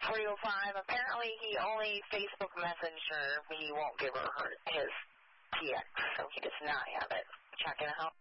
305. Apparently he only Facebook Messenger. He won't give her his TX, so he does not have it. Checking out.